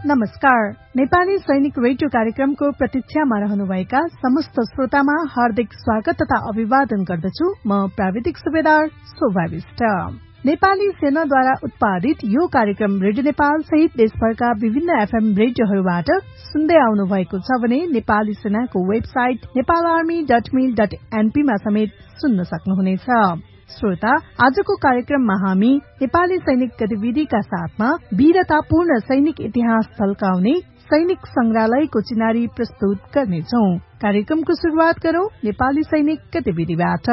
नमस्कार। नेपाली सैनिक रेडियो कार्यक्रमको प्रतीक्षामा रहनुभएका समस्त श्रोतामा हार्दिक स्वागत तथा अभिवादन गर्दछु। म प्राविधिक सुबेदार शोभा विष्ट। नेपाली सेनाद्वारा उत्पादित यो कार्यक्रम रेडियो नेपाल सहित देशभरका विभिन्न एफएम रेडियोहरूबाट सुन्दै आउनु भएको छ भने नेपाली सेनाको वेबसाइट नेपालआर्मी.mil.np मा समेत सुन्न सक्नुहुनेछ। श्रोता, आजको कार्यक्रममा हामी नेपाली सैनिक गतिविधिका साथमा वीरतापूर्ण सैनिक इतिहास झल्काउने सैनिक संग्रहालयको चिनारी प्रस्तुत गर्नेछौं। कार्यक्रमको शुरूआत गरौं नेपाली सैनिक गतिविधिबाट।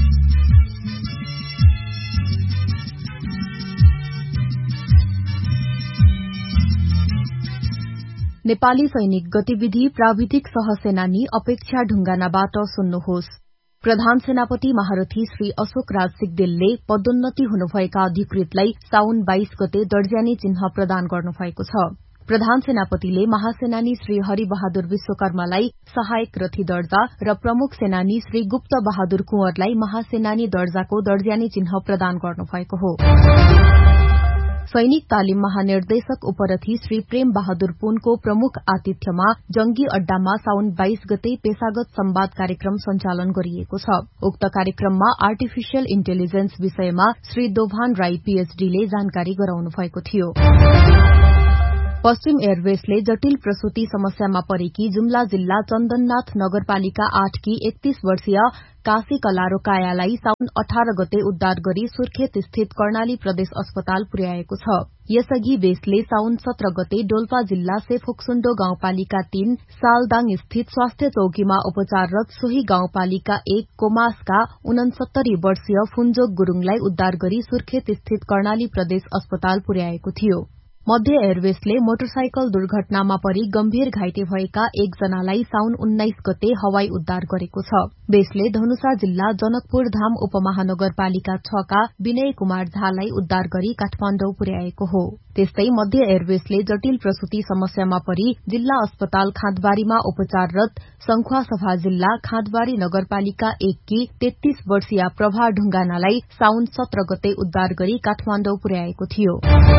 नेपाली सैनिक गतिविधि प्राविधिक सहसेनानी अपेक्षा ढुंगानाबाट सुन्नुहोस्। प्रधान सेनापति महारथी श्री अशोक राज सिग्देलले पदोन्नति हुनुभएका अधिकृतलाई साउन 22 गते दर्जानी चिन्ह प्रदान गर्नुभएको छ। प्रधान सेनापतिले महासेनानी श्री हरिबहादुर विश्वकर्मालाई सहायक रथी दर्जा र प्रमुख सेनानी श्री गुप्त बहादुर कुँवरलाई महासेनानी दर्जाको दर्जानी चिन्ह प्रदान गर्नुभएको हो। सैनिक तालिम महानिर्देशक उपरथी श्री प्रेम बहादुर पुनको प्रमुख आतिथ्यमा जंगी अड्डामा साउन 22 गते पेशागत संवाद कार्यक्रम सञ्चालन गरिएको छ। उक्त कार्यक्रममा आर्टिफिशियल इन्टेलिजेन्स विषयमा श्री दोभान राई पीएचडीले जानकारी गराउनु भएको थियो। पश्चिम एयरवेजले जटिल प्रसूति समस्यामा परेकी जुम्ला जिल्ला चन्दननाथ नगरपालिका 8 की 31 वर्षीय काशी कलारो कायालाई साउन 18 गते उद्धार गरी सुर्खेत स्थित कर्णाली प्रदेश अस्पताल पुर्याएको छ। यसअघि बेसले साउन 17 गते डोल्पा जिल्ला सेफोक्सुण्डो गाउँपालिका 3 सालदाङ स्थित स्वास्थ्य चौकीमा उपचाररत सोही गाउँपालिका 1 कोमासका 69 वर्षीय फुन्जोक गुरूङलाई उद्धार गरी सुर्खेत स्थित कर्णाली प्रदेश अस्पताल पुर्याएको थियो। मध्य एयरवेजले मोटरसाइकल दुर्घटनामा परि गम्भीर घाइते भएका एकजनालाई साउन 19 गते हवाई उद्धार गरेको छ। बेसले धनुषा जिल्ला जनकपुर धाम उपमहानगरपालिका 6 का विनय कुमार झालाई उद्धार गरी काठमाडौँ पुर्याएको हो। त्यस्तै मध्य एयरवेजले जटिल प्रसूति समस्यामा परि जिल्ला अस्पताल खाँदबारीमा उपचाररत संखुवासभा जिल्ला खाँदबारी नगरपालिका 1 की 33 वर्षीय प्रभा ढुंगानालाई साउन 17 गते उद्धार गरी काठमाडौँ पुर्याएको थियो।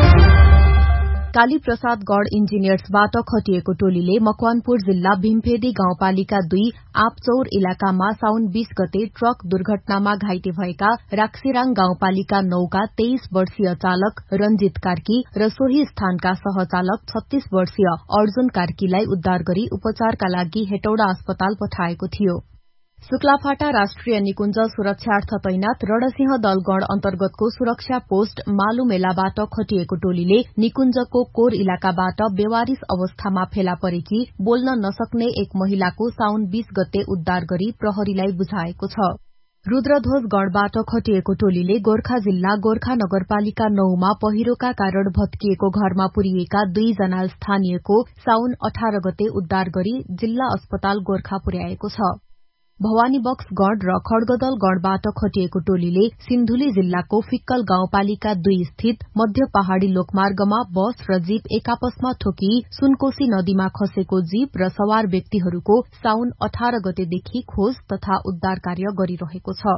काली प्रसाद गढ़ इन्जिनियर्सबाट खटिएको टोलीले मकवानपुर जिल्ला भीमफेदी गाउँपालिका 2 आपचौर इलाकामा साउन 20 गते ट्रक दुर्घटनामा घाइते भएका राक्सिराङ गाउँपालिका 9 का 23 वर्षीय चालक रञ्जित कार्की र सोही स्थानका सहचालक 36 वर्षीय अर्जुन कार्कीलाई उद्धार गरी उपचारका लागि हेटौडा अस्पताल पठाएको थियो। शुक्लाफाटा राष्ट्रिय निकुञ्ज सुरक्षार्थ तैनात रणसिंह दलगढ़ अन्तर्गतको सुरक्षा पोस्ट मालुमेलाबाट खटिएको टोलीले निकुञ्जको कोर इलाकाबाट बेवारिस अवस्थामा फेला परेकी बोल्न नसक्ने एक महिलाको साउन 20 गते उद्धार गरी प्रहरीलाई बुझाएको छ। रुद्रध्वज गढ़बाट खटिएको टोलीले गोर्खा जिल्ला गोर्खा नगरपालिका 9 मा पहिरोका कारण भत्किएको घरमा पुरिएका 2 जना स्थानीयको साउन 18 गते उद्धार गरी जिल्ला अस्पताल गोर्खा पुर्याएको छ। भवानी बक्स गढ़ र खड्गदल गढ़बाट खटिएको टोलीले सिन्धुली जिल्लाको फिक्कल गाउँपालिका 2 स्थित मध्य पहाड़ी लोकमार्गमा बस र जीप एकापसमा ठोकी सुनकोशी नदीमा खसेको जीप र सवार व्यक्तिहरूको साउन 18 गतेदेखि खोज तथा उद्धार कार्य गरिरहेको छ।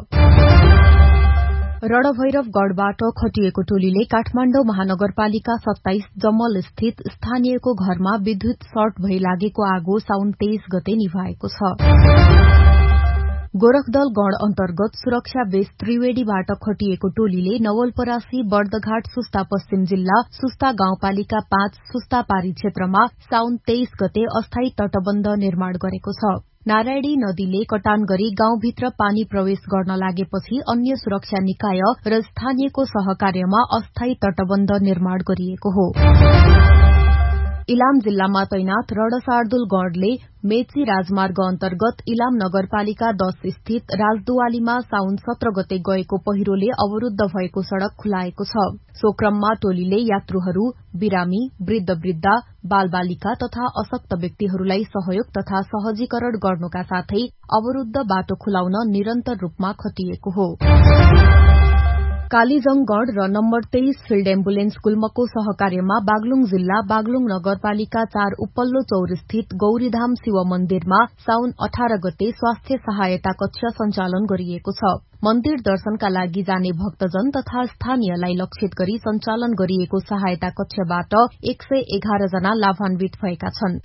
रणभैरव गढ़बाट खटिएको टोलीले काठमाडौँ महानगरपालिका 27 जमल स्थित स्थानीयको घरमा विद्युत सर्ट भई लागेको आगो साउन 23 गते निभाएको छ। गोरखदल गढ़ अन्तर्गत सुरक्षा बेस त्रिवेणीबाट खटिएको टोलीले नवलपरासी बर्दघाट सुस्ता पश्चिम जिल्ला सुस्ता गाउँपालिका 5 सुस्ता पारी क्षेत्रमा साउन 23 गते अस्थायी तटबन्ध निर्माण गरेको छ। नारायणी नदीले कटान गरी गाउँभित्र पानी प्रवेश गर्न लागेपछि अन्य सुरक्षा निकाय र स्थानीयको सहकार्यमा अस्थायी तटबन्ध निर्माण गरिएको हो। इलाम जिल्लामा तैनात रणशार्दुल गढ़ले मेची राजमार्ग अन्तर्गत इलाम नगरपालिका 10 स्थित राजदुवालीमा साउन 17 गते गएको पहिरोले अवरूद्ध भएको सड़क खुलाएको छ। सो क्रममा टोलीले यात्रुहरू, बिरामी, वृद्ध बालबालिका तथा अशक्त व्यक्तिहरूलाई सहयोग तथा सहजीकरण गर्नुका साथै अवरूद्ध बाटो खुलाउन निरन्तर रूपमा खटिएको हो। कालीजंगगढ़ र नम्बर 23 फिल्ड एम्बुलेन्स गुल्मको सहकार्यमा बागलुङ जिल्ला बागलुङ नगरपालिका 4 उपल्लो चौर स्थित गौरीधाम शिव मन्दिरमा साउन 18 गते स्वास्थ्य सहायता कक्ष सञ्चालन गरिएको छ। मन्दिर दर्शनका लागि जाने भक्तजन तथा स्थानीयलाई लक्षित गरी सञ्चालन गरिएको सहायता कक्षबाट 111 जना लाभान्वित भएका छन्।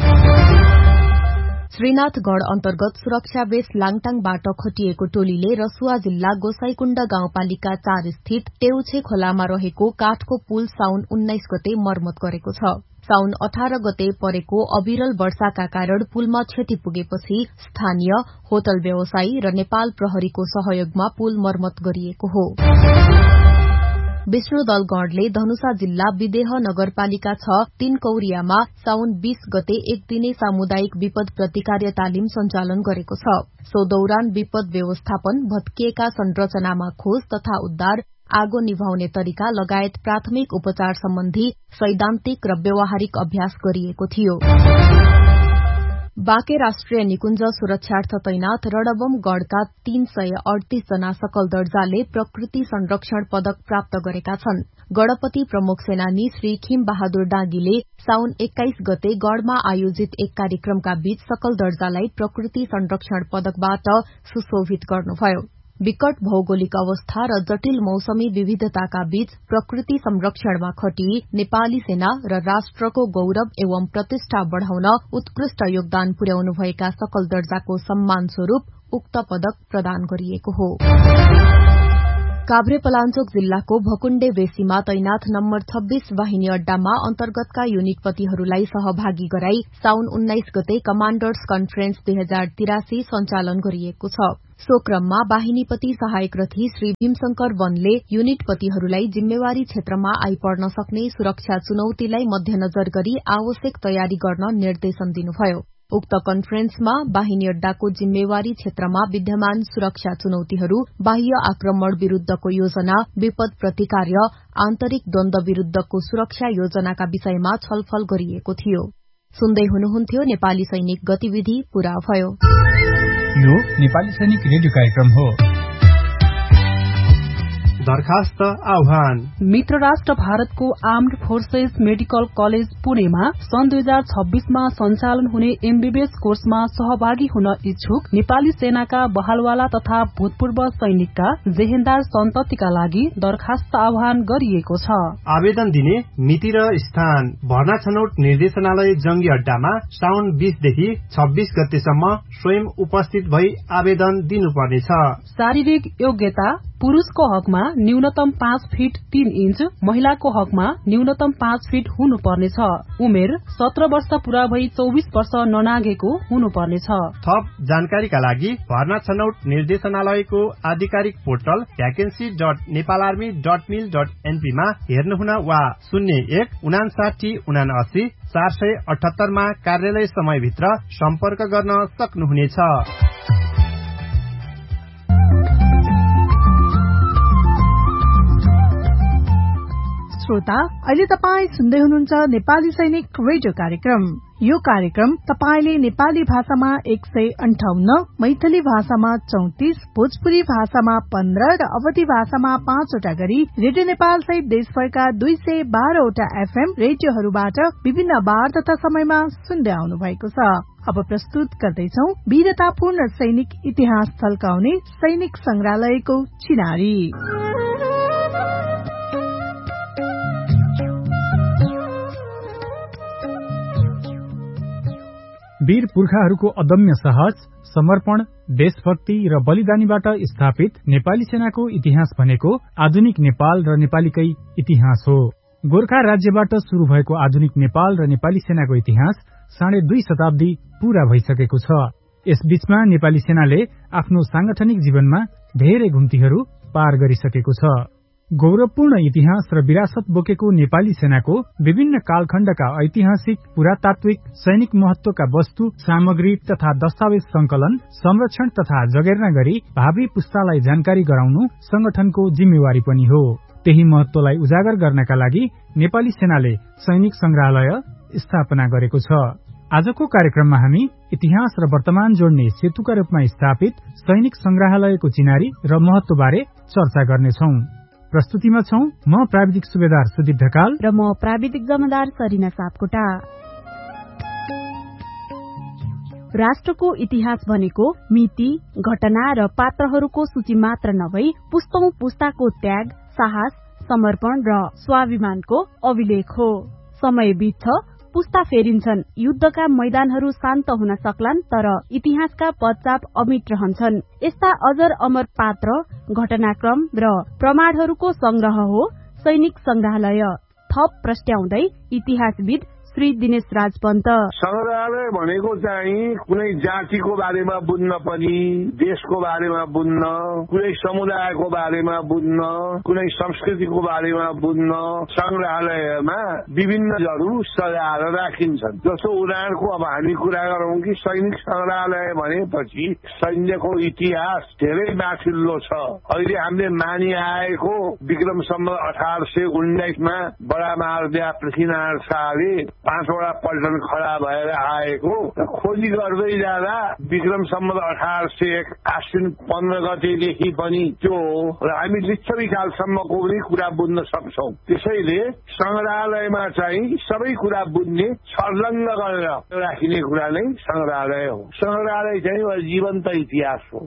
श्रीनाथगढ़ अन्तर्गत सुरक्षा बेस लाङटाङबाट खटिएको टोलीले रसुवा जिल्ला गोसाईकुण्ड गाउँपालिका 4 स्थित टेउछे खोलामा रहेको काठको पुल साउन 19 गते मर्मत गरेको छ। साउन 18 गते परेको अविरल वर्षाका कारण पुलमा क्षति पुगेपछि स्थानीय, होटल व्यवसायी र नेपाल प्रहरीको सहयोगमा पुल मर्मत गरिएको हो। विष्णुदलगढ़ले धनुषा जिल्ला विदेह नगरपालिका 6 3 कौरियामा साउन 20 गते एक दिने सामुदायिक विपद प्रतिकार तालिम सञ्चालन गरेको छ। सो दौरान विपद व्यवस्थापन, भत्किएका संरचनामा खोज तथा उद्धार, आगो निभाउने तरिका लगायत प्राथमिक उपचार सम्बन्धी सैद्धान्तिक र व्यावहारिक अभ्यास गरिएको थियो। बाँके राष्ट्रिय निकुञ्ज सुरक्षार्थ तैनाथ रणबमगढ़का 338 जना सकल दर्जाले प्रकृति संरक्षण पदक प्राप्त गरेका छन्। गणपति प्रमुख सेनानी श्री खिम बहादुर डाँगीले साउन 21 गते गढ़मा आयोजित एक कार्यक्रमका बीच सकल दर्जालाई प्रकृति संरक्षण पदकबाट सुशोभित गर्नुभयो। विकट भौगोलिक अवस्था र जटिल मौसमी विविधताका बीच प्रकृति संरक्षणमा खटी नेपाली सेना र राष्ट्रको गौरव एवं प्रतिष्ठा बढ़ाउन उत्कृष्ट योगदान पुर्याउनुभएका सकल दर्जाको सम्मान स्वरूप उक्त पदक प्रदान गरिएको हो। काभ्रेपलाञ्चोक जिल्लाको भकुण्डे बेसीमा तैनाथ नम्बर 26 वाहिनी अड्डामा अन्तर्गतका युनिटपतिहरूलाई सहभागी गराई साउन 19 गते कमाण्डर्स कन्फरेन्स 2083 सञ्चालन गरिएको छ। सो क्रममा वाहिनीपति सहायक रथी श्री भीमशंकर वनले युनिटपतिहरूलाई जिम्मेवारी क्षेत्रमा आइपर्न सक्ने सुरक्षा चुनौतीलाई मध्यनजर गरी आवश्यक तयारी गर्न निर्देशन दिनुभयो। उक्त कन्फरेन्समा वाहिनी अड्डाको जिम्मेवारी क्षेत्रमा विद्यमान सुरक्षा चुनौतीहरू, बाह्य आक्रमण विरूद्धको योजना, विपद प्रतिकार्य, आन्तरिक द्वन्द्व विरूद्धको सुरक्षा योजनाका विषयमा छलफल गरिएको थियो। सुन्दै हुनुहुन्थ्यो नेपाली सैनिक गतिविधि पूरा भयो। यो नेपाली सैनिक रेडियो कार्यक्रम हो। दरखास्त आह्वान। मित्र राष्ट्र भारतको आर्म्ड फोर्सेस मेडिकल कलेज पुणेमा सन् 2026 मा सञ्चालन हुने एमबीबीएस कोर्समा सहभागी हुन इच्छुक नेपाली सेनाका बहालवाला तथा भूतपूर्व सैनिकका जेहेन्दार सन्ततिका लागि दरखास्त आह्वान गरिएको छ। आवेदन दिने मिति र स्थान भर्ना छनौट निर्देशनालय जंगी अड्डामा साउन 20 देखि 26 गतेसम्म स्वयं उपस्थित भई आवेदन दिनुपर्नेछ। शारीरिक योग्यता पुरुषको हकमा न्यूनतम 5 फिट 3 इन्च, महिलाको हकमा न्यूनतम 5 फिट हुनुपर्नेछ। उमेर 17 वर्ष पूरा भई 24 वर्ष ननागेको हुनुपर्नेछ। थप जानकारीका लागि भर्ना छनौट निर्देशनालयको आधिकारिक पोर्टल vacancy.nepalarmy.mil.np मा हेर्नुहुन वा 01 59 79 478 मा कार्यालय समयभित्र सम्पर्क गर्न सक्नुहुनेछ। श्रोता, अहिले तपाई सुन्दै हुनुहुन्छ नेपाली सैनिक रेडियो कार्यक्रम। यो कार्यक्रम तपाईले नेपाली भाषामा 158, मैथिली भाषामा 34, भोजपुरी भाषामा 15 र अवधी भाषामा 5 वटा गरी रेडियो नेपाल सहित देशभरका 212 वटा एफएम रेडियोहरूबाट विभिन्न बार तथा समयमा सुन्दै आउनु भएको छ। अब प्रस्तुत गर्दैछौ वीरतापूर्ण सैनिक इतिहास झल्काउने सैनिक संग्रहालयको चिनारी। वीर पुर्खाहरूको अदम्य साहस, समर्पण, देशभक्ति र बलिदानीबाट स्थापित नेपाली सेनाको इतिहास भनेको आधुनिक नेपाल र नेपालीकै इतिहास हो। गोर्खा राज्यबाट शुरू भएको आधुनिक नेपाल र नेपाली सेनाको इतिहास 2.5 शताब्दी पूरा भइसकेको छ। यसबीचमा नेपाली सेनाले आफ्नो सांगठनिक जीवनमा धेरै घुम्तीहरू पार गरिसकेको छ। गौरवपूर्ण इतिहास र विरासत बोकेको नेपाली सेनाको विभिन्न कालखण्डका ऐतिहासिक, पुरातात्विक, सैनिक महत्वका वस्तु, सामग्री तथा दस्तावेज संकलन, संरक्षण तथा जगेर्ना गरी भावी पुस्तालाई जानकारी गराउनु संगठनको जिम्मेवारी पनि हो। त्यही महत्वलाई उजागर गर्नका लागि नेपाली सेनाले सैनिक संग्रहालय स्थापना गरेको छ। आजको कार्यक्रममा हामी इतिहास र वर्तमान जोड्ने सेतुका रूपमा स्थापित सैनिक संग्रहालयको चिनारी र महत्वबारे चर्चा गर्नेछौं। प्रस्तुतिमा छौं म प्राविधिक सुबेदार सुदीप ढकाल र म प्राविधिक जमादार सरिना सापकोटा। राष्ट्रको इतिहास भनेको मिति, घटना र पात्रहरूको सूची मात्र नभई पुस्तौं पुस्ताको त्याग, साहस, समर्पण र स्वाभिमानको अभिलेख हो। समय बित्छ, पुस्ता फेरिन्छन्, युद्धका मैदानहरू शान्त हुन सक्लान्, तर इतिहासका पदचाप अमिट रहन्छन्। यस्ता अजर अमर पात्र, घटनाक्रम र प्रमाणहरूको संग्रह हो सैनिक संग्रहालय। थप प्रस्ट्याउँदै इतिहासविद श्री दिनेश राज पन्त। संग्रहालय भनेको चाहिँ कुनै जातिको बारेमा बुझ्न पनि, देशको बारेमा बुझ्न, कुनै समुदायको बारेमा बुझ्न, कुनै संस्कृतिको बारेमा बुझ्न संग्रहालयमा विभिन्नहरू सजाएर राखिन्छन्। जस्तो उदाहरणको अब हामी कुरा गरौं कि सैनिक संग्रहालय भनेपछि सैन्यको इतिहास धेरै माथिल्लो छ। अहिले हामीले मानिआएको विक्रम सम्वत 1819मा बडा महारजा पृथ्वीनारायण शाहले 5वटा पल्टन खडा भएर आएको खोजी गर्दै जाँदा विक्रम सम्वत 1801 आश्विन 15 गतेदेखि पनि त्यो हामी लिच्छवीकालसम्मको पनि कुरा बुझ्न सक्छौं। त्यसैले संग्रहालयमा चाहिँ सबै कुरा बुझ्ने, छर्लङ्ग गरेर राखिने कुरा नै संग्रहालय हो। संग्रहालय चाहिँ जीवन्त इतिहास हो।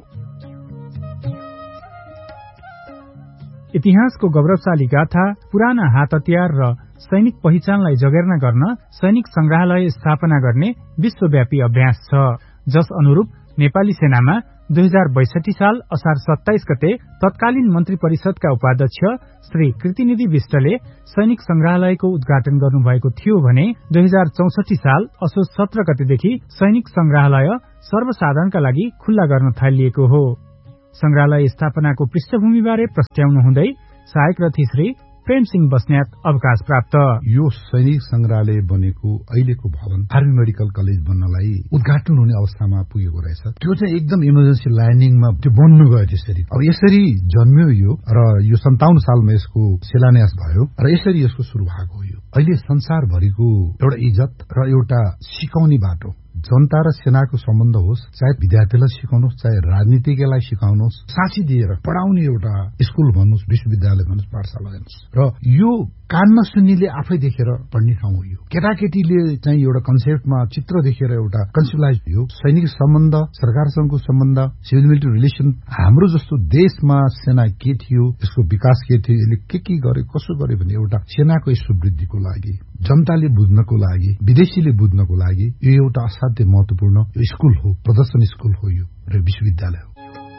इतिहासको गौरवशाली गाथा, पुराना हात हतियार र सैनिक पहिचानलाई जगेर्ना गर्न सैनिक संग्रहालय स्थापना गर्ने विश्वव्यापी अभ्यास छ। जस अनुरूप नेपाली सेनामा 2062 साल असार 27 गते तत्कालीन मन्त्री परिषदका उपाध्यक्ष श्री कृतिनिधि विष्टले सैनिक संग्रहालयको उद्घाटन गर्नुभएको थियो भने 2064 साल असोज 17 गतेदेखि सैनिक संग्रहालय सर्वसाधारणका लागि खुल्ला गर्न थालिएको हो। संग्रहालय स्थापनाको पृष्ठभूमिबारे प्रस्ट्याउनु हुँदै सहायक रथी श्री प्रेम सिंह बस्नेत अवकाश प्राप्त। यो सैनिक संग्रहालय बनेको अहिलेको भवन आर्मी मेडिकल कलेज बन्नलाई उद्घाटन हुने अवस्थामा पुगेको रहेछ। त्यो चाहिँ एकदम इमर्जेन्सी ल्यान्डिङमा त्यो बन्नु गयो। त्यसरी अब यसरी जन्मियो यो, र यो 57 सालमा यसको शिलान्यास भयो र यसरी यसको सुरु भएको हो। अहिले संसारभरिको एउटा इज्जत र एउटा सिकाउने बाटो, जनता र सेनाको सम्बन्ध होस्, चाहे विद्यार्थीलाई सिकाउनुहोस्, चाहे राजनीतिज्ञलाई सिकाउनुहोस्, साँची दिएर पढाउने एउटा स्कुल भन्नुहोस्, विश्वविद्यालय भन्नुहोस्, पाठशाला भन्नुहोस्, र यो कान नसुन्नेले आफै देखेर पढ्ने ठाउँ हो। यो केटाकेटीले चाहिँ एउटा कन्सेप्टमा चित्र देखेर एउटा कन्सेप्टलाइज यो सैनिक सम्बन्ध, सरकारसँगको सम्बन्ध, सिभिल मिलिटरी रिलेसन, हाम्रो जस्तो देशमा सेना के थियो, यसको विकास के थियो, यसले के गर्यो, कसो गर्यो भन्ने एउटा सेनाको समृद्धिको लागि, जनताले बुझ्नको लागि, विदेशीले बुझ्नको लागि यो एउटा असाध्य महत्वपूर्ण स्कुल हो, प्रदर्शन स्कुल हो यो र विश्वविद्यालय हो।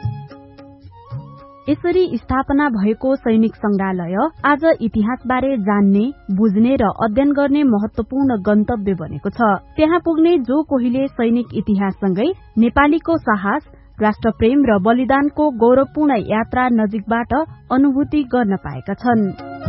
यसरी स्थापना भएको सैनिक संग्रहालय आज इतिहासबारे जान्ने, बुझ्ने र अध्ययन गर्ने महत्वपूर्ण गन्तव्य बनेको छ। त्यहाँ पुग्ने जो कोहीले सैनिक इतिहाससँगै नेपालीको साहस, राष्ट्रप्रेम र बलिदानको गौरवपूर्ण यात्रा नजिकबाट अनुभूति गर्न पाएका छन्।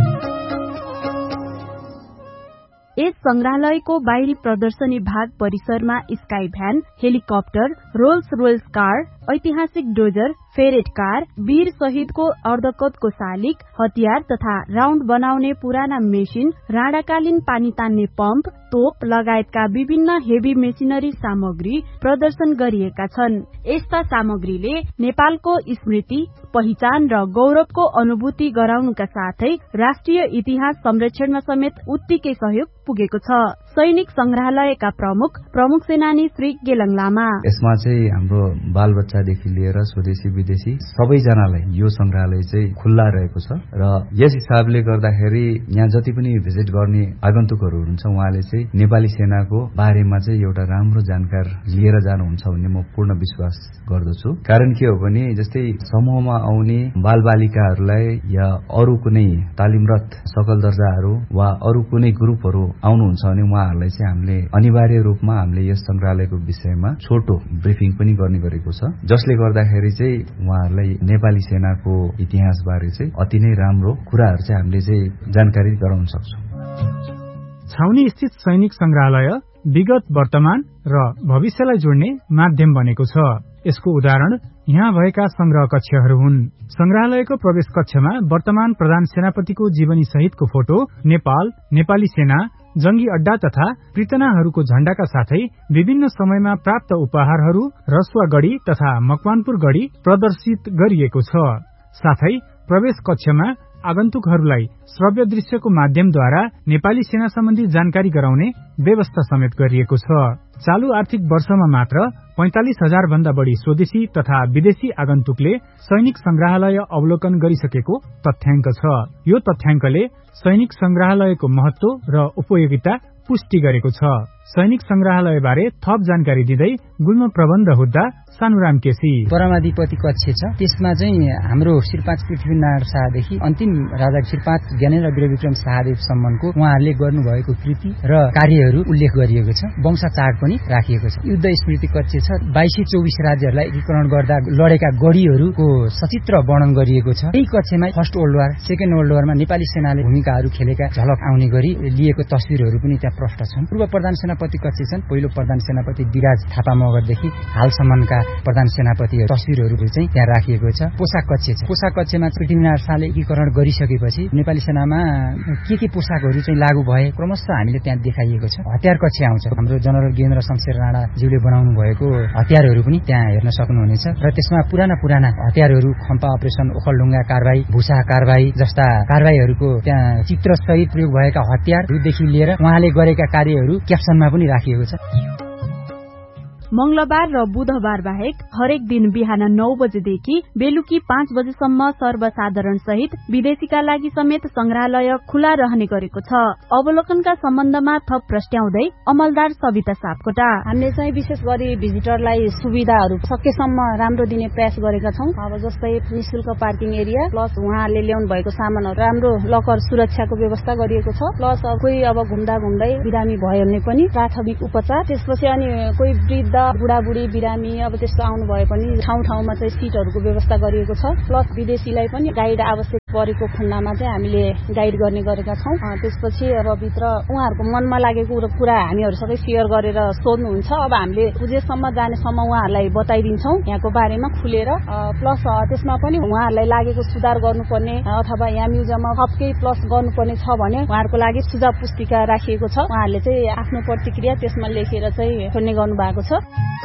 यस संग्रहालयको बाहिरी प्रदर्शनी भाग परिसरमा sky van, helicopter, roles Royce car, ऐतिहासिक डोजर, फेरेट कार, वीर शहीदको अर्धकदको शालिग, हतियार तथा राउण्ड बनाउने पुराना मेसिन, राणाकालीन पानी तान्ने पम्प, तोप लगायतका विभिन्न हेभी मेसिनरी सामग्री प्रदर्शन गरिएका छन्। यस्ता सामग्रीले नेपालको स्मृति, पहिचान र गौरवको अनुभूति गराउनुका साथै राष्ट्रिय इतिहास संरक्षणमा समेत उत्तिकै सहयोग पुगेको छ। सैनिक संग्रहालयका प्रमुख सेनानी श्री गेलङ लामा। यसमा चाहिँ हाम्रो बालबच्चादेखि लिएर स्वदेशी विदेशी सबैजनालाई यो संग्रहालय चाहिँ खुल्ला रहेको छ र यस हिसाबले गर्दाखेरि यहाँ जति पनि भिजिट गर्ने आगन्तुकहरू हुनुहुन्छ उहाँले चाहिँ नेपाली सेनाको बारेमा चाहिँ एउटा राम्रो जानकारी लिएर जानुहुन्छ भन्ने म पूर्ण विश्वास गर्दछु। कारण के हो भने जस्तै समूहमा आउने बालबालिकाहरूलाई या अरू कुनै तालिमरत सकल दर्जाहरू वा अरू कुनै ग्रुपहरू आउनुहुन्छ भने उहाँहरूलाई चाहिँ हामीले अनिवार्य रूपमा हामीले यस संग्रहालयको विषयमा छोटो ब्रिफिङ पनि गर्ने गरेको छ, जसले गर्दाखेरि चाहिँ उहाँहरूलाई नेपाली सेनाको इतिहास बारे चाहिँ अति नै राम्रो कुराहरू चाहिँ हामीले चाहिँ जानकारी गराउन सक्छौं। छाउनी स्थित सैनिक संग्रहालय विगत, वर्तमान र भविष्यलाई जोड्ने माध्यम बनेको छ। यसको उदाहरण यहाँ भएका संग्रह कक्षहरू हुन्। संग्रहालयको प्रवेश कक्षमा वर्तमान प्रधान सेनापतिको जीवनी सहितको फोटो, नेपाल, नेपाली सेना, जंगी अड्डा तथा पृतनाहरूको झण्डाका साथै विभिन्न समयमा प्राप्त उपहारहरू, रसुवागढ़ी तथा मकवानपुर गढ़ी प्रदर्शित गरिएको छ। साथै प्रवेश कक्षमा आगन्तुकहरूलाई श्रव्य दृश्यको माध्यमद्वारा नेपाली सेना सम्बन्धी जानकारी गराउने व्यवस्था समेत गरिएको छ। चालू आर्थिक वर्षमा मात्र 45,000 भन्दा बढी स्वदेशी तथा विदेशी आगन्तुकले सैनिक संग्रहालय अवलोकन गरिसकेको तथ्याङ्क छ। यो तथ्याङ्कले सैनिक संग्रहालयको महत्व र उपयोगिता पुष्टि गरेको छ। सैनिक संग्रहालय बारे थप जानकारी दिँदै गुल्म प्रबन्ध हुँदा सानुराम केसी। परमाधिपति कक्ष छ, त्यसमा चाहिँ हाम्रो श्री 5 पृथ्वीनारायण शाहदेखि अन्तिम राजा श्री 5 ज्ञानेन्द्र वीरविक्रम शाहदेवसम्मको उहाँहरूले गर्नुभएको कृति र कार्यहरू उल्लेख गरिएको छ। वंश चार्ट पनि राखिएको छ। युद्ध स्मृति कक्ष छ, 22-24 राज्यहरूलाई एकीकरण गर्दा लडेका गढीहरूको सचित्र वर्णन गरिएको छ। यही कक्षमा first world war, second world वारमा Nepali सेनाले भूमिकाहरू खेलेका झलक आउने गरी लिएको तस्बिरहरू पनि त्यहाँ प्रष्ट छन्। पूर्व प्रधान सेनापति कक्ष छन्, पहिलो प्रधान सेनापति विराज थापा मगरदेखि हालसम्मका प्रधान सेनापतिहरू तस्बिरहरू चाहिँ त्यहाँ राखिएको छ। पोसाक कक्ष छ, पोसाक कक्षमा पृथ्वीनारायण शाहले एकीकरण गरिसकेपछि नेपाली सेनामा के पोसाकहरू चाहिँ लागू भए क्रमशः हामीले त्यहाँ देखाइएको छ। हतियार कक्ष आउँछ, हाम्रो जनरल गेन्द्र शमशेर राणाज्यूले बनाउनु भएको हतियारहरू पनि त्यहाँ हेर्न सक्नुहुनेछ र त्यसमा पुराना हतियारहरू, खम्पा अपरेसन, ओखलढुङ्गा कारबाही, भुसा कारबाही जस्ता कारबाहीहरूको त्यहाँ चित्रसहित प्रयोग भएका हतियारहरूदेखि लिएर उहाँले गरेका कार्यहरू क्याप्सनमा पनि राखिएको छ। मंगलबार र बुधबार बाहेक हरेक दिन बिहान 9 बजेदेखि बेलुकी 5 बजेसम्म सर्वसाधारण सहित विदेशीका लागि समेत संग्रहालय खुला रहने गरेको छ। अवलोकनका सम्बन्धमा थप प्रस्ट्याउँदै अमलदार सविता सापकोटा, हामीले चाहिँ विशेष गरी भिजिटरलाई सुविधाहरू सकेसम्म राम्रो दिने प्रयास गरेका छौं। अब जस्तै निशुल्क पार्किङ एरिया प्लस उहाँहरूले ल्याउनु भएको सामानहरू राम्रो लकर सुरक्षाको व्यवस्था गरिएको छ। प्लस कोही अब घुम्दै बिरामी भयो भने पनि प्राथमिक उपचार, त्यसपछि अनि कोही वृद्ध बुढाबुढी बिरामी अब त्यस्तो आउनु भए पनि ठाउँमा चाहिँ सिटहरूको व्यवस्था गरिएको छ। प्लस विदेशीलाई पनि गाइड आवश्यक परेको खण्डमा चाहिँ हामीले गाइड गर्ने गरेका छौं। त्यसपछि अब भित्र उहाँहरूको मनमा लागेको कुरा हामीहरूसँगै शेयर गरेर सोध्नुहुन्छ। अब हामीले बुझेसम्म जानेसम्म उहाँहरूलाई बताइदिन्छौं यहाँको बारेमा खुलेर। प्लस त्यसमा पनि उहाँहरूलाई लागेको सुधार गर्नुपर्ने अथवा यहाँ म्युजियममा थप केही प्लस गर्नुपर्ने छ भने उहाँहरूको लागि सुझाव पुस्तिका राखिएको छ। उहाँहरूले चाहिँ आफ्नो प्रतिक्रिया त्यसमा लेखेर चाहिँ छोड्ने गर्नु भएको छ।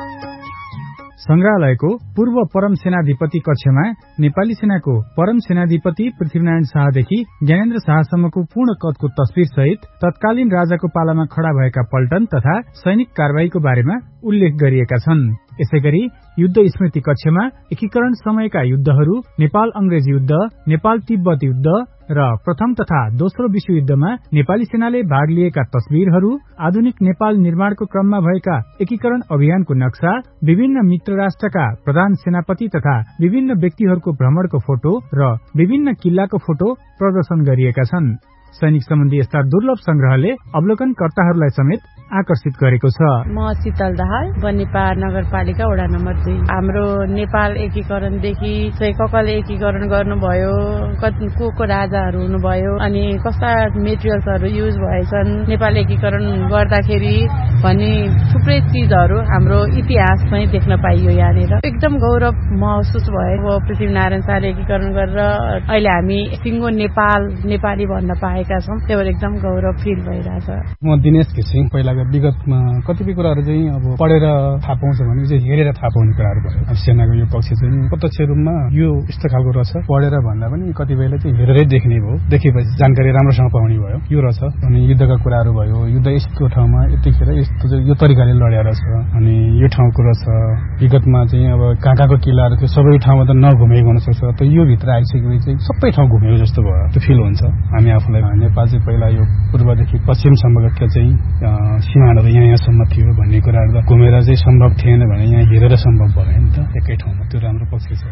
संग्रहालयको पूर्व परम सेनाधिपति कक्षमा नेपाली सेनाको परम सेनाधिपति पृथ्वीनारायण शाहदेखि ज्ञानेन्द्र शाहसम्मको पूर्ण कदको तस्बिर सहित तत्कालीन राजाको पालामा खड़ा भएका पल्टन तथा सैनिक कारबाहीको बारेमा उल्लेख गरिएका छन्। यसैगरी युद्ध स्मृति कक्षमा एकीकरण समयका युद्धहरू, नेपाल अंग्रेज युद्ध, नेपाल तिब्बत युद्ध र प्रथम तथा दोस्रो विश्वयुद्धमा नेपाली सेनाले भाग लिएका तस्बिरहरू, आधुनिक नेपाल निर्माणको क्रममा भएका एकीकरण अभियानको नक्सा, विभिन्न मित्र राष्ट्रका प्रधान सेनापति तथा विभिन्न व्यक्तिहरूको भ्रमणको फोटो र विभिन्न किल्लाको फोटो प्रदर्शन गरिएका छन्। सैनिक सम्बन्धी यस्ता दुर्लभ संग्रहले अवलोकनकर्ताहरूलाई समेत आकर्षित गरेको छ। म शीतल दाहाल, बनेपा नगरपालिका वडा नम्बर 2। हाम्रो नेपाल एकीकरणदेखि चाहिँ कसले एकीकरण गर्नुभयो, को राजाहरू हुनुभयो, अनि कस्ता मेटेरियल्सहरू युज भएछन् नेपाल एकीकरण गर्दाखेरि भन्ने थुप्रै चिजहरू हाम्रो इतिहास चाहिँ देख्न पाइयो। यहाँनिर एकदम गौरव महसुस भयो। पृथ्वीनारायण शाहले एकीकरण गरेर अहिले हामी सिङ्गो नेपाली भन्न पाएका छौँ। त्यो एकदम गौरव फिल भइरहेछ। म दिनेश घिसिङ। पहिला विगतमा कतिपय कुराहरू चाहिँ अब पढेर थाहा पाउँछ भने चाहिँ हेरेर थाहा पाउने कुराहरू भयो। अब सेनाको यो पक्ष चाहिँ प्रत्यक्ष रूपमा यो यस्तो खालको रहेछ, पढेर भन्दा पनि कतिपयले चाहिँ हेरेरै देख्ने भयो। देखेपछि जानकारी राम्रोसँग पाउने भयो। यो रहेछ। अनि युद्धका कुराहरू भयो, युद्ध यस्तो ठाउँमा यतिखेर यस्तो यो तरिकाले लडेर छ, अनि यो ठाउँको रहेछ। विगतमा चाहिँ अब कहाँको किल्लाहरू थियो सबै ठाउँमा त नघुमेको हुन सक्छ, त यो भित्र आइसकेपछि चाहिँ सबै ठाउँ घुमेको जस्तो भयो। त्यो फिल हुन्छ। हामी आफूलाई नेपाल चाहिँ पहिला यो पूर्वदेखि पश्चिमसम्मका चाहिँ सीमाहरू यहाँसम्म थियो भन्ने कुराहरू त घुमेर चाहिँ सम्भव थिएन भने यहाँ हेरेर सम्भव भयो नि त एकै ठाउँमा। त्यो राम्रो पक्ष छ।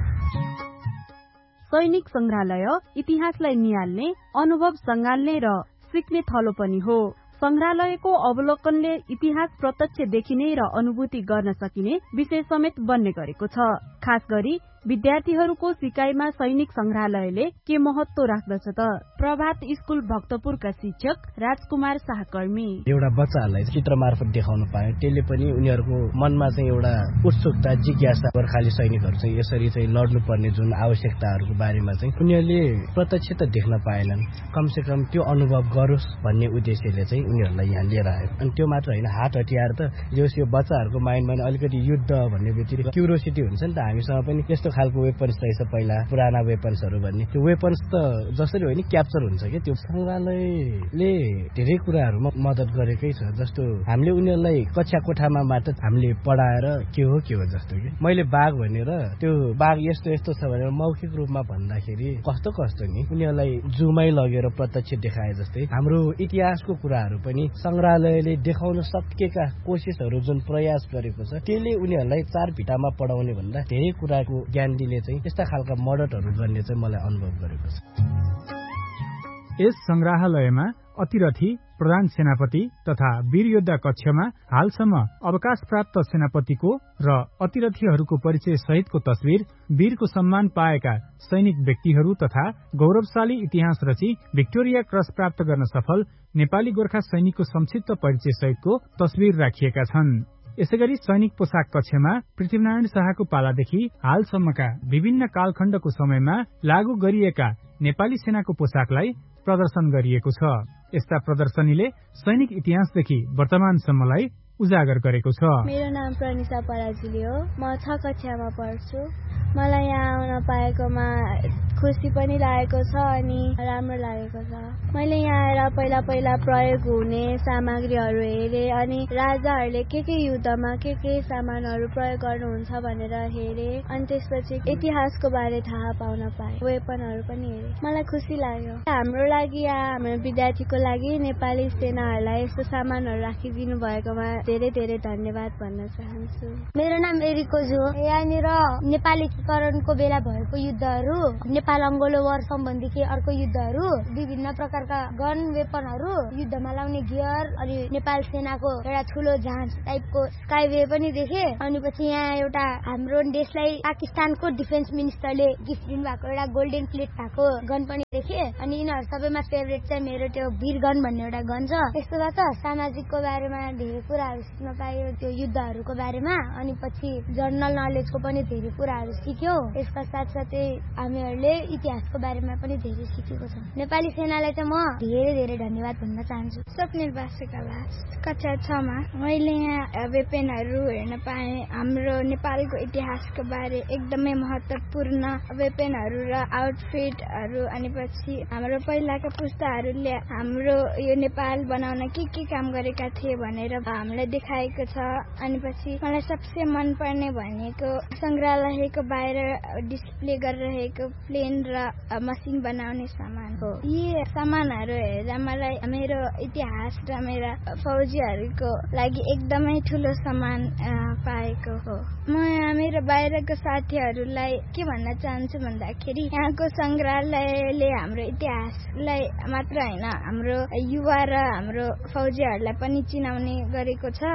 सैनिक संग्रहालय इतिहासलाई निहाल्ने, अनुभव सँगाल्ने र सिक्ने थलो पनि हो। संग्रहालयको अवलोकनले इतिहास प्रत्यक्ष देखिने र अनुभूति गर्न सकिने विषय समेत बन्ने गरेको छ। खास गरी विद्यार्थीहरूको सिकाइमा सैनिक संग्रहालयले के महत्व राख्दछ त? प्रभात स्कूल भक्तपुरका शिक्षक राजकुमार शाहकर्मी। एउटा बच्चाहरूलाई चित्र मार्फत देखाउन पाए त्यसले पनि उनीहरूको मनमा चाहिँ एउटा उत्सुकता, जिज्ञासा, गोर्खाली सैनिकहरू चाहिँ यसरी चाहिँ लड्नु पर्ने जुन आवश्यकताहरूको बारेमा चाहिँ उनीहरूले प्रत्यक्ष त देख्न पाएनन्, कमसे कम त्यो अनुभव गरोस् भन्ने उद्देश्यले चाहिँ उनीहरूलाई यहाँ लिएर आयो। अनि त्यो मात्र होइन, हात हतियार त जो यो बच्चाहरूको माइन्डमा अलिकति युद्ध भन्ने बित्तिकै क्युरियोसिटी हुन्छ नि त, हामीसँग पनि यस्तो यस्तो खालको वेपन्स रहेछ पहिला पुराना वेपन्सहरू भन्ने त्यो वेपन्स त जसरी होइन क्याप्चर हुन्छ कि त्यो संग्रहालयले धेरै कुराहरूमा मद्दत गरेकै छ जस्तो हामीले उनीहरूलाई कक्षा कोठामा मात्र हामीले पढाएर के हो जस्तो कि मैले बाघ भनेर त्यो बाघ यस्तो यस्तो छ भनेर मौखिक रूपमा भन्दाखेरि कस्तो नि उनीहरूलाई जुमै लगेर प्रत्यक्ष देखाए जस्तै हाम्रो इतिहासको कुराहरू पनि संग्रहालयले देखाउन सकेका कोसिसहरू जुन प्रयास गरेको छ त्यसले उनीहरूलाई चार भिटामा पढाउने भन्दा धेरै कुराको ज्ञान दिने चाहिँ यस्ता खालका मद्दतहरू गर्ने चाहिँ मलाई अनुभव गरेको छ। यस संग्रहालयमा अतिरथी प्रधान सेनापति तथा वीर योद्धा कक्षमा हालसम्म अवकाश प्राप्त सेनापतिको र अतिरथीहरूको परिचय सहितको तस्विर, वीरको सम्मान पाएका सैनिक व्यक्तिहरू तथा गौरवशाली इतिहास रची भिक्टोरिया क्रस प्राप्त गर्न सफल नेपाली गोर्खा सैनिकको संक्षिप्त परिचय सहितको तस्विर राखिएका छन्। यसैगरी सैनिक पोसाक कक्षमा पृथ्वीनारायण शाहको पालादेखि हालसम्मका विभिन्न कालखण्डको समयमा लागू गरिएका नेपाली सेनाको पोसाकलाई प्रदर्शन गरिएको छ। यस्ता प्रदर्शनीले सैनिक इतिहासदेखि वर्तमानसम्मलाई उजागर गरेको छ। मेरो नाम प्रनिसा पराजुली हो। म 6 कक्षामा पढ्छु। मलाई यहाँ आउन पाएकोमा खुसी पनि लागेको छ अनि राम्रो लागेको छ। मैले यहाँ आएर पहिला प्रयोग हुने सामग्रीहरू हेरे अनि राजाहरूले के युद्धमा के सामानहरू प्रयोग गर्नुहुन्छ भनेर हेरे अनि त्यसपछि इतिहासको बारे थाहा पाउन पाए। वेपनहरू पनि हेरे। मलाई खुसी लाग्यो। हाम्रो लागि हाम्रो विद्यार्थीको लागि नेपाली सेनाहरूलाई यस्तो सामानहरू राखिदिनु भएकोमा धेरै धेरै धन्यवाद भन्न चाहन्छु। मेरो नाम एरिको जो। यहाँनिर नेपालीकरणको बेला भएको युद्धहरू, नेपाल अंगोलो वार सम्बन्धी अर्को युद्धहरू, विभिन्न प्रकारका गन वेपनहरू, युद्धमा लाउने गियर अनि नेपाल सेनाको एउटा ठुलो जहाज टाइपको स्काईवे पनि देखे। अनि पछि यहाँ एउटा हाम्रो देशलाई पाकिस्तानको डिफेन्स मिनिस्टरले गिफ्ट दिनु भएको एउटा गोल्डन प्लेट भएको गन पनि देखे। अनि यिनीहरू सबैमा फेभरेट चाहिँ मेरो त्यो वीर गन भन्ने एउटा गन छ। यस्तो गर्छ सामाजिकको बारेमा धेरै कुराहरू सिक्न पायो, त्यो युद्धहरूको बारेमा। अनि पछि जर्नल नलेजको पनि धेरै कुराहरू सिक्यो। यसका साथसाथै हामीहरूले इतिहासको बारेमा पनि धेरै सिकेको छौँ। नेपाली सेनालाई चाहिँ म धेरै धेरै धन्यवाद भन्न चाहन्छु। स्वप्निल बासुकावास, कक्षा 6 मा। मैले यहाँ वेपनहरू हेर्न पाएँ। हाम्रो नेपालको इतिहासको बारे एकदमै महत्त्वपूर्ण वेपनहरू र आउटफिटहरू। अनि पछि हाम्रो पहिलाका पुस्ताहरूले हाम्रो यो नेपाल बनाउन के काम गरेका थिए भनेर हामीलाई देखाएको छ। अनि पछि मलाई सबसे मनपर्ने भनेको संग्रहालयको बाहिर डिस्प्ले गरिरहेको प्लेन र मसिन बनाउने सामान हो। यी सामानहरू हेर्दा मलाई मेरो इतिहास र मेरा फौजीहरूको लागि एकदमै ठुलो सम्मान पाएको हो। म मेरो बाहिरको साथीहरूलाई के भन्न चाहन्छु भन्दाखेरि यहाँको संग्रहालयले हाम्रो इतिहासलाई मात्र होइन हाम्रो युवा र हाम्रो फौजीहरूलाई पनि चिनाउने गरेको छ।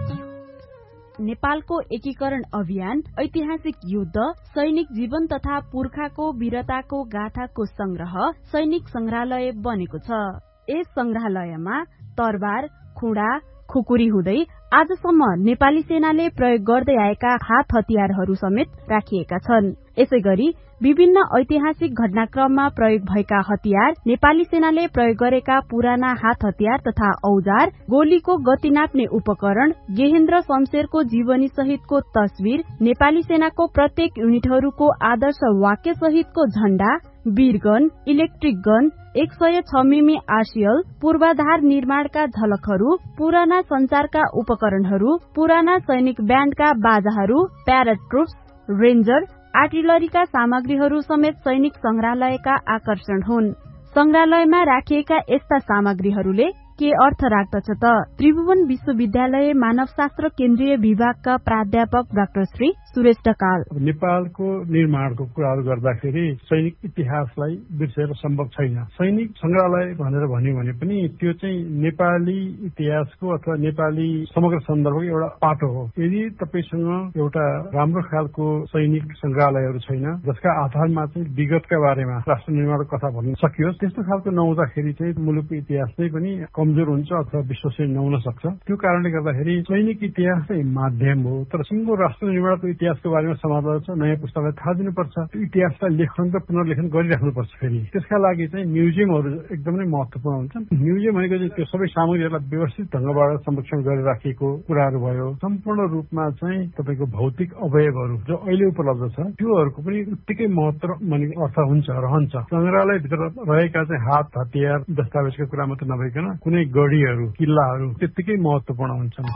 नेपालको एकीकरण अभियान, ऐतिहासिक युद्ध, सैनिक जीवन तथा पुर्खाको वीरताको गाथाको संग्रह सैनिक संग्रहालय बनेको छ। यस संग्रहालयमा तरबार, खुडा, खुकुरी हुँदै आजसम्म नेपाली सेनाले प्रयोग गर्दै आएका हात हतियारहरू समेत राखिएका छन्। यसैगरी विभिन्न ऐतिहासिक घटनाक्रममा प्रयोग भएका हतियार, नेपाली सेनाले प्रयोग गरेका पुराना हात हतियार तथा औजार, गोलीको गति नाप्ने उपकरण, गेहेन्द्र शमशेरको जीवनी सहितको तस्विर, नेपाली सेनाको प्रत्येक युनिटहरूको आदर्श वाक्य सहितको झण्डा, वीरगन, इलेक्ट्रिक गन, 106 मिमी आरसीएल, पूर्वाधार निर्माणका झलकहरू, पुराना संचारका उपकरणहरू, पुराना सैनिक ब्याण्डका बाजाहरू, प्याराट्रुप्स, रेन्जर, आर्टिलरीका सामग्रीहरू समेत सैनिक संग्रहालयका आकर्षण हुन्। संग्रहालयमा राखिएका यस्ता सामग्रीहरूले के अर्थ राख्दछ त? त्रिभुवन विश्वविद्यालय मानवशास्त्र केन्द्रीय विभागका प्राध्यापक डाक्टर श्री सुरेश ढकाल। नेपालको निर्माणको कुराहरू गर्दाखेरि सैनिक इतिहासलाई बिर्सेर सम्भव छैन। सैनिक संग्रहालय भनेर भन्यो भने पनि त्यो चाहिँ नेपाली इतिहासको अथवा नेपाली समग्र सन्दर्भको एउटा पाटो हो। यदि तपाईसँग एउटा राम्रो खालको सैनिक संग्रहालयहरू छैन जसका आधारमा चाहिँ विगतका बारेमा राष्ट्र निर्माणको कथा भन्न सकियोस्, त्यस्तो खालको नहुँदाखेरि चाहिँ मुलुकको इतिहास नै पनि कमजोर हुन्छ अथवा विश्वसनीय नहुन सक्छ। त्यो कारणले गर्दाखेरि सैनिक इतिहास चाहिँ माध्यम हो, तर सिङ्गो राष्ट्र निर्माणको इतिहासको बारेमा समाजलाई छ नयाँ पुस्तालाई थाहा दिनुपर्छ। त्यो इतिहासलाई लेखन र पुनर्लेखन गरिराख्नुपर्छ। फेरि त्यसका लागि चाहिँ म्युजियमहरू एकदमै महत्त्वपूर्ण हुन्छन्। म्युजियम भनेको चाहिँ त्यो सबै सामग्रीहरूलाई व्यवस्थित ढङ्गबाट संरक्षण गरेर राखिएको कुराहरू भयो। सम्पूर्ण रूपमा चाहिँ तपाईँको भौतिक अवयवहरू जो अहिले उपलब्ध छ त्योहरूको पनि उत्तिकै महत्त्व अर्थ हुन्छ, रहन्छ। संग्रहालयभित्र रहेका चाहिँ हात हतियार दस्तावेजका कुरा मात्र नभइकन कुनै गढीहरू किल्लाहरू त्यत्तिकै महत्त्वपूर्ण हुन्छन्।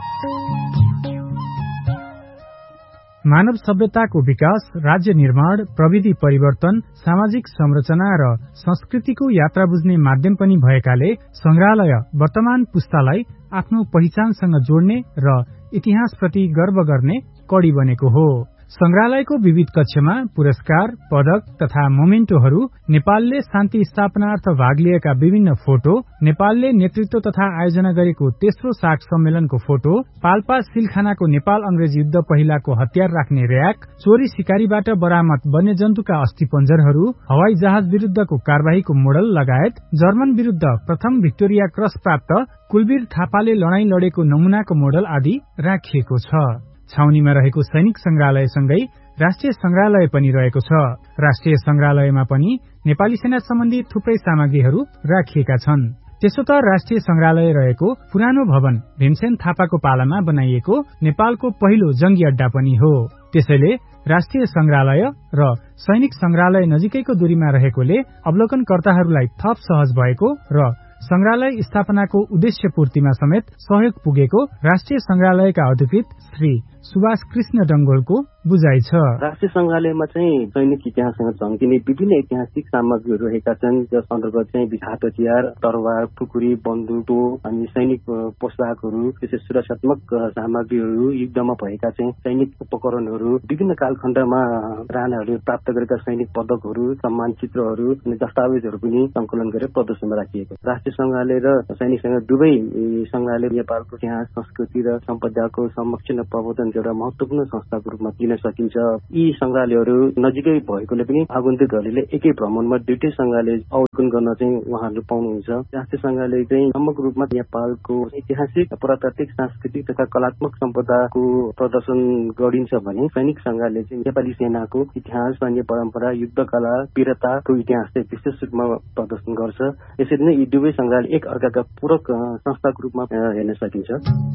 मानव सभ्यताको विकास, राज्य निर्माण, प्रविधि परिवर्तन, सामाजिक संरचना र संस्कृतिको यात्रा बुझ्ने माध्यम पनि भएकाले संग्रहालय वर्तमान पुस्तालाई आफ्नो पहिचानसँग जोड्ने र इतिहासप्रति गर्व गर्ने कडी बनेको हो। संग्रहालयको विविध कक्षमा पुरस्कार, पदक तथा मोमेन्टोहरू, नेपालले शान्ति स्थापनार्थ भाग लिएका विभिन्न फोटो, नेपालले नेतृत्व तथा आयोजना गरेको तेस्रो सार्क सम्मेलनको फोटो, पाल्पा सिलखानाको नेपाल अंग्रेज युद्ध पहिलाको हतियार राख्ने र्याक, चोरी शिकारीबाट बरामद वन्यजन्तुका अस्थिपञ्जरहरू, हवाई जहाज विरुद्धको कारबाहीको मोडल लगायत जर्मन विरुद्ध प्रथम भिक्टोरिया क्रस प्राप्त कुलवीर थापाले लडाईँ लडेको नमूनाको मोडल आदि राखिएको छ। छाउनीमा रहेको सैनिक संग्रहालयसँगै राष्ट्रिय संग्रहालय पनि रहेको छ। राष्ट्रिय संग्रहालयमा पनि नेपाली सेना सम्बन्धी थुप्रै सामग्रीहरू राखिएका छन्। त्यसो त राष्ट्रिय संग्रहालय रहेको पुरानो भवन भीमसेन थापाको पालामा बनाइएको नेपालको पहिलो जंगी अड्डा पनि हो। त्यसैले राष्ट्रिय संग्रहालय र सैनिक संग्रहालय नजिकैको दूरीमा रहेकोले अवलोकनकर्ताहरूलाई थप सहज भएको र संग्रहालय स्थापनाको उद्देश्य पूर्तिमा समेत सहयोग पुगेको राष्ट्रिय संग्रहालयका अधिकृत श्री सुभाष कृष्ण डंगोलको बुझाइ छ। राष्ट्रिय संग्रहालयमा चाहिँ सैनिक इतिहाससँग झम्किने विभिन्न ऐतिहासिक सामग्रीहरू रहेका छन्, जस अन्तर्गत चाहिँ हात हतियार, तरवार, खुकुरी, बन्दुक अनि सैनिक पोशाकहरू, त्यसै सुरक्षात्मक सामग्रीहरू, युद्धमा भएका चाहिँ सैनिक उपकरणहरू, विभिन्न कालखण्डमा राणाहरूले प्राप्त गरेका सैनिक पदकहरू, सम्मान चित्रहरू अनि दस्तावेजहरू पनि संकलन गरेर प्रदर्शनमा राखिएको। राष्ट्रिय संग्रहालय र सैनिक संग्रहालय दुवै संग्रहालय नेपालको इतिहास, संस्कृति र सम्पदाको संरक्षण र प्रवर्धन एउटा महत्वपूर्ण संस्थाको रूपमा लिन सकिन्छ। यी संग्रहालयहरू नजिकै भएकोले पनि आगन्तुकहरूले एकै भ्रमणमा दुईटै संग्रहालय अवलोकन गर्न चाहिँ उहाँहरूले पाउनुहुन्छ। राष्ट्रिय संग्रहालय चाहिँ समग्र रूपमा नेपालको ऐतिहासिक, पुरातात्विक, सांस्कृतिक तथा कलात्मक सम्पदाको प्रदर्शन गरिन्छ भने सैनिक संग्रहालय चाहिँ नेपाली सेनाको इतिहास, सैन्य परम्परा, युद्ध कला, वीरताको इतिहास चाहिँ विशेष रूपमा प्रदर्शन गर्छ। यसरी नै यी दुवै संग्रहालय एक अर्काका पूरक संस्थाको रूपमा हेर्न सकिन्छ।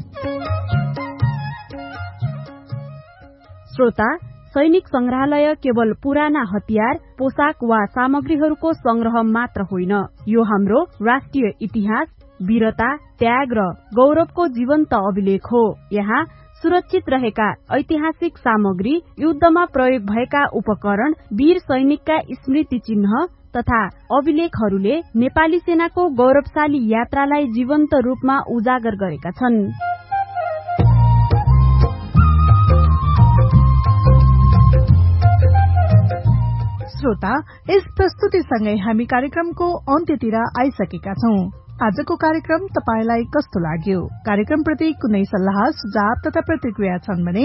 श्रोता, सैनिक संग्रहालय केवल पुराना हतियार, पोशाक वा सामग्रीहरूको संग्रह मात्र होइन, यो हाम्रो राष्ट्रिय इतिहास, वीरता, त्याग र गौरवको जीवन्त अभिलेख हो। यहाँ सुरक्षित रहेका ऐतिहासिक सामग्री, युद्धमा प्रयोग भएका उपकरण, वीर सैनिकका स्मृति चिन्ह तथा अभिलेखहरूले नेपाली सेनाको गौरवशाली यात्रालाई जीवन्त रूपमा उजागर गरेका छन्। श्रोता, यस प्रस्तुतिसँगै हामी कार्यक्रमको अन्त्यतिर आइसकेका छौं। आजको कार्यक्रम तपाईलाई कस्तो लाग्यो? कार्यक्रमप्रति कुनै सल्लाह, सुझाव तथा प्रतिक्रिया छन् भने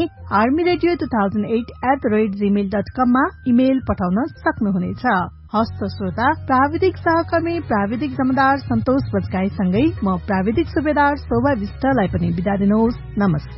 armyradio2008@gmail.com मा इमेल पठाउन सक्नुहुनेछ। हस्त श्रोता, प्राविधिक सहकर्मी प्राविधिक जमदार सन्तोष बजगाईसँगै म प्राविधिक सुबेदार शोभा विष्टलाई पनि बिदा दिनुहोस्। नमस्कार।